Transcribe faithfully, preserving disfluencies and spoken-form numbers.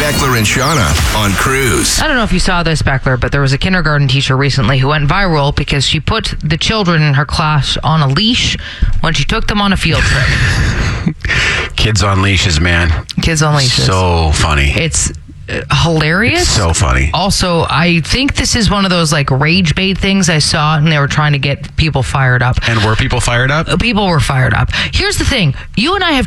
Beckler and Shauna on Cruise. I don't know if you saw this, Beckler, but there was a kindergarten teacher recently who went viral because she put the children in her class on a leash when she took them on a field trip. Kids on leashes, man. Kids on leashes. So funny. It's uh, hilarious. It's so funny. Also, I think this is one of those like rage bait things I saw, and they were trying to get people fired up. And were people fired up? People were fired up. Here's the thing. You and I have